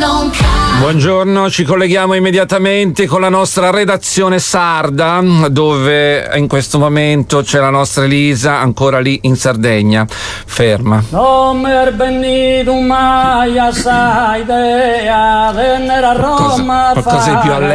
Buongiorno, ci colleghiamo immediatamente con la nostra redazione sarda, dove in questo momento c'è la nostra Elisa, ancora lì in Sardegna. Ferma. Non mi è venuto mai a sa idea, vennere a Roma Qualcosa di più